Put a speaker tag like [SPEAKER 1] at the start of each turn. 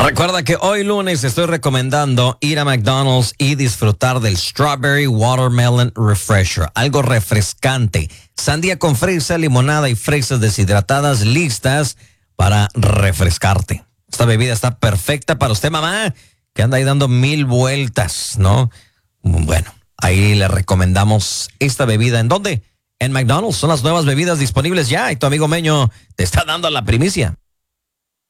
[SPEAKER 1] Recuerda que hoy lunes estoy recomendando ir a McDonald's y disfrutar del Strawberry Watermelon Refresher, algo refrescante. Sandía con fresa, limonada y fresas deshidratadas listas para refrescarte. Esta bebida está perfecta para usted, mamá, que anda ahí dando 1000 vueltas, ¿no? Bueno, ahí le recomendamos esta bebida. ¿En dónde? En McDonald's. Son las nuevas bebidas disponibles ya y tu amigo Meño te está dando la primicia.